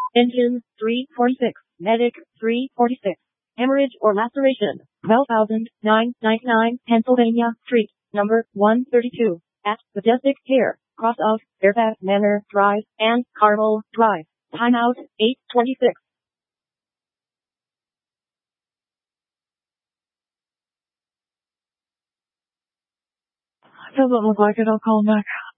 Engine 346, medic 346. Hemorrhage or laceration, 12,999 Pennsylvania Street, number 132, at Majestic Pier, cross of Fairfax Manor Drive and Carmel Drive. Timeout 8:26. Doesn't look like it. I'll call him back.